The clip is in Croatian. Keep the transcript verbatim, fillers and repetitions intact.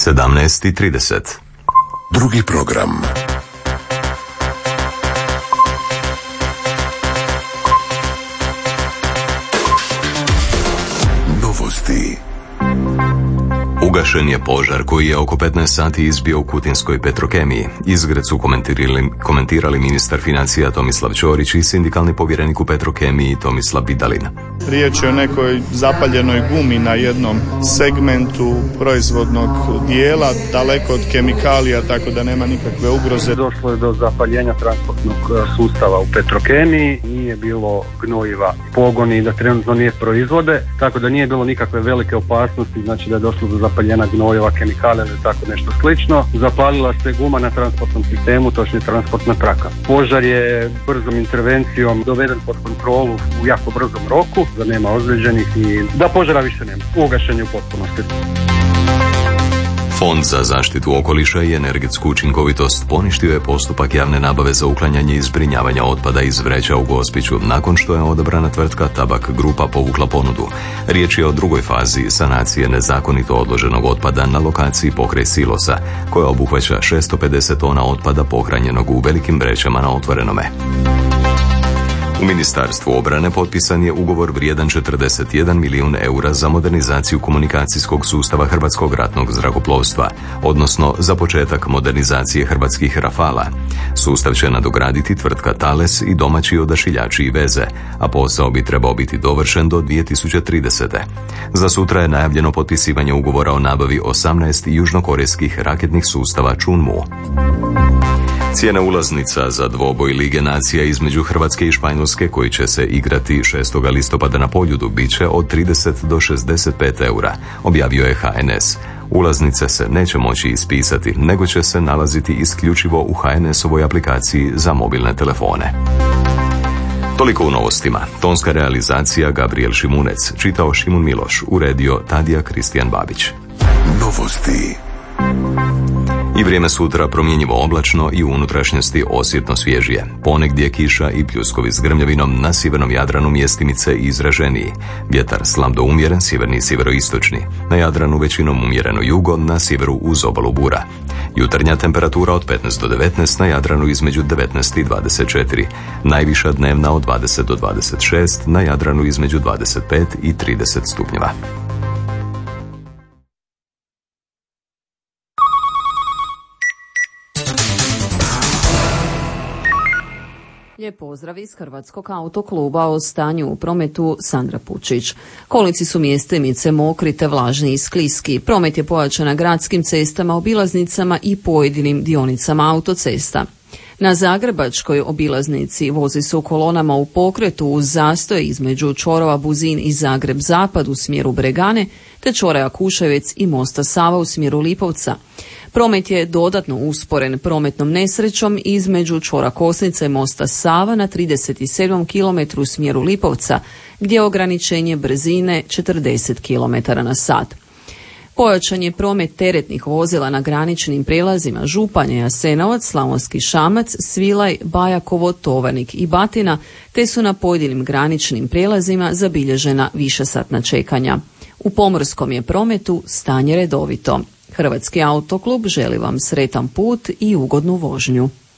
sedamnaest i trideset. Drugi program. Novosti. Ugašen je požar koji je oko petnaest sati izbio u Kutinskoj Petrokemiji. Izgred su komentirali, komentirali ministar financija Tomislav Ćorić i sindikalni povjerenik u Petrokemiji Tomislav Bidalin. Riječ je o nekoj zapaljenoj gumi na jednom segmentu proizvodnog dijela, daleko od kemikalija, tako da nema nikakve ugroze. Došlo je do zapaljenja transportnog sustava u Petrokemiji, nije bilo gnojiva, pogoni da trenutno nije proizvode, tako da nije bilo nikakve velike opasnosti, znači da je došlo do zapaljenja gnojeva, kemikalija ili tako nešto slično. Zapalila se guma na transportnom sistemu, točnije transportna traka. Požar je brzom intervencijom doveden pod kontrolu u jako brzom roku, da nema ozlijeđenih i da požara više nema. Ugašen je u potpunosti. Fond za zaštitu okoliša i energetsku učinkovitost poništio je postupak javne nabave za uklanjanje i zbrinjavanja otpada iz vreća u Gospiću nakon što je odabrana tvrtka Tabak Grupa povukla ponudu. Riječ je o drugoj fazi sanacije nezakonito odloženog otpada na lokaciji pokraj silosa, koja obuhvaća šesto pedeset tona otpada pohranjenog u velikim vrećama na otvorenome. U Ministarstvu obrane potpisan je ugovor vrijedan četrdeset jedan milijun eura za modernizaciju komunikacijskog sustava Hrvatskog ratnog zrakoplovstva, odnosno za početak modernizacije hrvatskih Rafala. Sustav će nadograditi tvrtka Thales i domaći odašiljači i veze, a posao bi trebao biti dovršen do dvije tisuće tridesete. Za sutra je najavljeno potpisivanje ugovora o nabavi osamnaest južnokorejskih raketnih sustava Chunmu. Cijena ulaznica za dvoboj Lige nacija između Hrvatske i Španjolske, koji će se igrati šestog listopada na Poljudu, bit će od trideset do šezdeset pet eura, objavio je H N S. Ulaznice se neće moći ispisati, nego će se nalaziti isključivo u H N S-ovoj aplikaciji za mobilne telefone. Toliko u novostima. Tonska realizacija Gabriel Šimunec, čitao Šimun Miloš, uredio Tadija Kristijan Babić. Novosti. I vrijeme sutra promjenjivo oblačno i u unutrašnjosti osjetno svježije. Ponegdje kiša i pljuskovi s grmljavinom, na sjevernom Jadranu mjestimice izraženiji. Vjetar slab do umjeren, sjeverni i sjeveroistočni. Na Jadranu većinom umjereno jugo, na sjeveru uz obalu bura. Jutarnja temperatura od petnaest do devetnaest, na Jadranu između devetnaest i dvadeset četiri. Najviša dnevna od dvadeset do dvadeset šest, na Jadranu između dvadeset pet i trideset stupnjeva. Lijep pozdrav iz Hrvatskog autokluba. O stanju u prometu Sandra Pučić. Kolnici su mjestimice mokri te vlažni i skliski. Promet je pojačan na gradskim cestama, obilaznicama i pojedinim dionicama autocesta. Na Zagrebačkoj obilaznici vozi se u kolonama u pokretu uz zastoj između čvorova Buzin i Zagreb Zapad u smjeru Bregane, te čvoraja Kuševec i mosta Sava u smjeru Lipovca. Promet je dodatno usporen prometnom nesrećom između čvora Kosnice i mosta Sava na trideset sedmom kilometru u smjeru Lipovca, gdje je ograničenje brzine četrdeset kilometara na sat. Pojačan je promet teretnih vozila na graničnim prijelazima Županja, Jasenovac, Slavonski Šamac, Svilaj, Bajakovo, Tovarnik i Batina, te su na pojedinim graničnim prijelazima zabilježena višesatna čekanja. U pomorskom je prometu stanje redovito. Hrvatski autoklub želi vam sretan put i ugodnu vožnju.